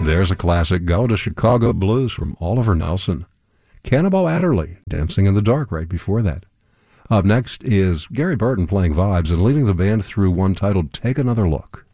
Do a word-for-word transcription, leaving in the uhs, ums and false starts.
There's a classic, Going to Chicago Blues from Oliver Nelson. Cannonball Adderley, Dancing in the Dark right before that. Up next is Gary Burton playing vibes and leading the band through one titled Take Another Look.